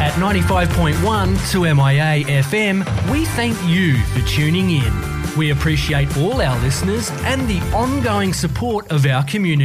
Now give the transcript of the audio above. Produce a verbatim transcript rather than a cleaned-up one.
At ninety-five point one two M I A F M, we thank you for tuning in. We appreciate all our listeners and the ongoing support of our community.